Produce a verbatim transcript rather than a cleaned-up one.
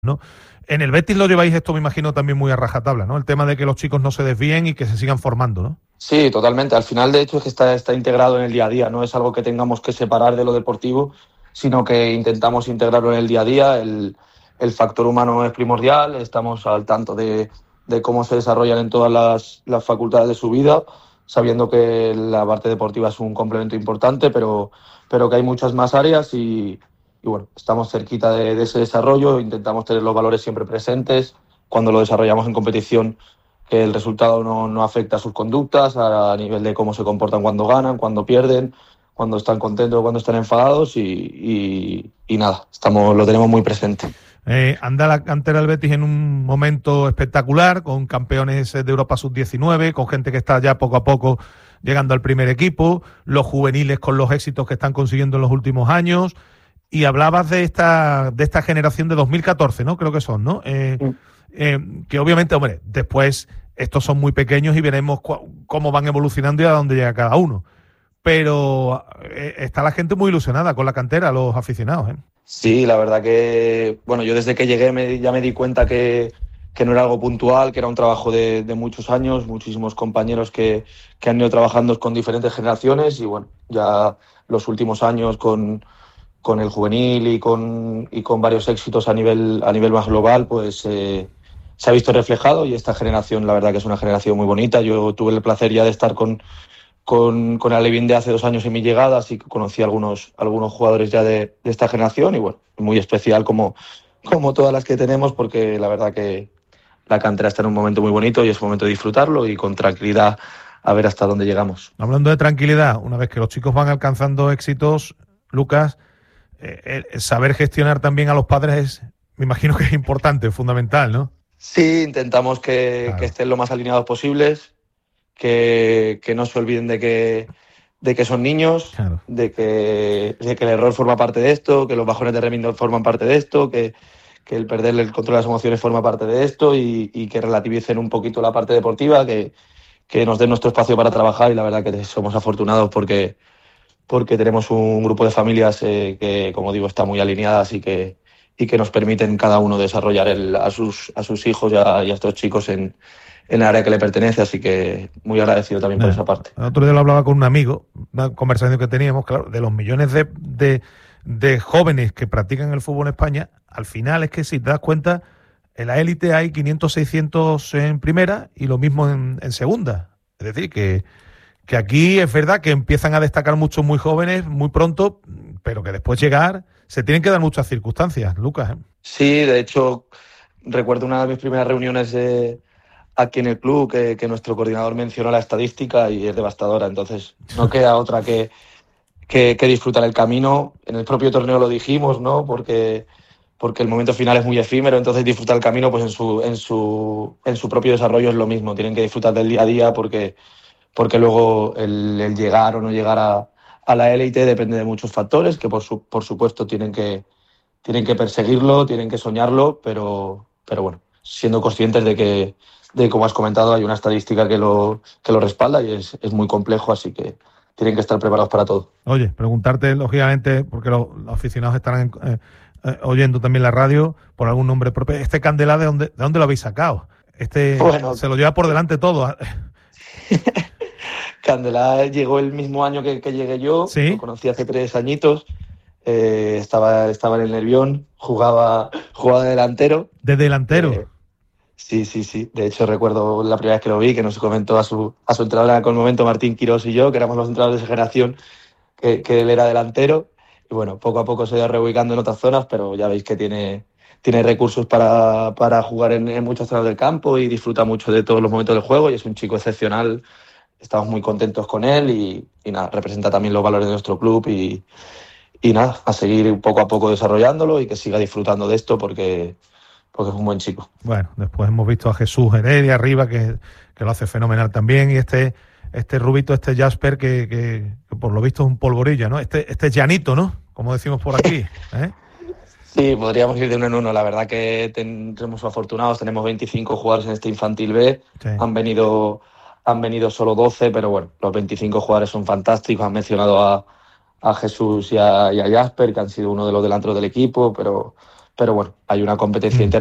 ¿no? En el Betis lo lleváis esto, me imagino, también muy a rajatabla, ¿no? El tema de que los chicos no se desvíen y que se sigan formando, ¿no? Sí, totalmente. Al final, de hecho, es que está, está integrado en el día a día. No es algo que tengamos que separar de lo deportivo, sino que intentamos integrarlo en el día a día. El, el factor humano es primordial. Estamos al tanto de, de cómo se desarrollan en todas las, las facultades de su vida, sabiendo que la parte deportiva es un complemento importante, pero, pero que hay muchas más áreas y, y bueno, estamos cerquita de, de ese desarrollo. Intentamos tener los valores siempre presentes. Cuando lo desarrollamos en competición, que el resultado no, no afecta a sus conductas, a, a nivel de cómo se comportan cuando ganan, cuando pierden, cuando están contentos, cuando están enfadados y, y, y nada, estamos, lo tenemos muy presente. Eh, anda la cantera del Betis en un momento espectacular, con campeones de Europa sub diecinueve, con gente que está ya poco a poco llegando al primer equipo, los juveniles con los éxitos que están consiguiendo en los últimos años, y hablabas de esta, de esta generación de dos mil catorce, ¿no? Creo que son, ¿no? Eh, Sí. eh, que obviamente, hombre, después estos son muy pequeños y veremos cu- cómo van evolucionando y a dónde llega cada uno. Pero eh, está la gente muy ilusionada con la cantera, los aficionados, ¿eh? Sí, la verdad que, bueno, yo desde que llegué me, ya me di cuenta que, que no era algo puntual, que era un trabajo de, de muchos años, muchísimos compañeros que, que han ido trabajando con diferentes generaciones y bueno, ya los últimos años con, con el juvenil y con, y con varios éxitos a nivel, a nivel más global, pues eh, se ha visto reflejado y esta generación, la verdad que es una generación muy bonita. Yo tuve el placer ya de estar con, con, con Alevín de hace dos años en mi llegada, así que conocí a algunos, algunos jugadores ya de, de esta generación y bueno, muy especial como, como todas las que tenemos, porque la verdad que la cantera está en un momento muy bonito y es un momento de disfrutarlo y con tranquilidad a ver hasta dónde llegamos. Hablando de tranquilidad, una vez que los chicos van alcanzando éxitos, Lucas, eh, el saber gestionar también a los padres es, me imagino que es importante, fundamental, ¿no? Sí, intentamos que, Claro. que estén lo más alineados posibles, que, que no se olviden de que, de que son niños, Claro. de que, de que el error forma parte de esto, que los bajones de rendimiento forman parte de esto, que, que el perder el control de las emociones forma parte de esto y, y que relativicen un poquito la parte deportiva, que, que nos den nuestro espacio para trabajar y la verdad que somos afortunados porque, porque tenemos un grupo de familias eh, que, como digo, está muy alineadas y que, y que nos permiten cada uno desarrollar el, a, sus, a sus hijos y a, y a estos chicos en, en el área que le pertenece, así que muy agradecido también por Eh, esa parte. El otro día lo hablaba con un amigo, una conversación que teníamos, claro, de los millones de, de, de jóvenes que practican el fútbol en España, al final es que si te das cuenta, en la élite hay quinientos, seiscientos en primera y lo mismo en, en segunda. Es decir, que, que aquí es verdad que empiezan a destacar muchos muy jóvenes muy pronto, pero que después llegar se tienen que dar muchas circunstancias, Lucas, ¿eh? Sí, de hecho, recuerdo una de mis primeras reuniones de, aquí en el club que, que nuestro coordinador mencionó la estadística y es devastadora, entonces no queda otra que, que, que disfrutar el camino. En el propio torneo lo dijimos, ¿no? Porque, porque el momento final es muy efímero, entonces disfrutar el camino pues en su, en su, en su propio desarrollo es lo mismo, tienen que disfrutar del día a día porque, porque luego el, el llegar o no llegar a, a la élite depende de muchos factores que por, su, por supuesto tienen que, tienen que perseguirlo, tienen que soñarlo, pero, pero bueno, siendo conscientes de que, de como has comentado, hay una estadística que lo, que lo respalda y es, es muy complejo, así que tienen que estar preparados para todo. Oye, preguntarte, lógicamente, porque los, los aficionados estarán eh, eh, oyendo también la radio por algún nombre propio. ¿Este Candelá de dónde, de dónde lo habéis sacado? Este Bueno, se lo lleva por delante todo. Candelá llegó el mismo año que, que llegué yo, lo ¿Sí? conocí hace tres añitos, eh, estaba, estaba en el Nervión, jugaba, jugaba de delantero. De delantero. Eh, Sí, sí, sí. De hecho, recuerdo la primera vez que lo vi, que nos comentó a su, a su entrenador en aquel momento, Martín Quirós y yo, que éramos los entrenadores de esa generación, que, que él era delantero. Y bueno, poco a poco se ha ido reubicando en otras zonas, pero ya veis que tiene, tiene recursos para, para jugar en, en muchas zonas del campo y disfruta mucho de todos los momentos del juego y es un chico excepcional. Estamos muy contentos con él y, y nada, representa también los valores de nuestro club y, y nada, a seguir poco a poco desarrollándolo y que siga disfrutando de esto porque... porque es un buen chico. Bueno, después hemos visto a Jesús Heredia arriba, que, que lo hace fenomenal también, y este este rubito, este Jasper, que, que, que por lo visto es un polvorilla, ¿no? Este este Llanito, ¿no? Como decimos por aquí, ¿eh? Sí, podríamos ir de uno en uno. La verdad que ten, somos afortunados, tenemos veinticinco jugadores en este infantil B, Sí. han venido, han venido solo doce, pero bueno, los veinticinco jugadores son fantásticos, han mencionado a, a Jesús y a, y a Jasper, que han sido uno de los delanteros del equipo, pero... pero bueno, hay una competencia Mm.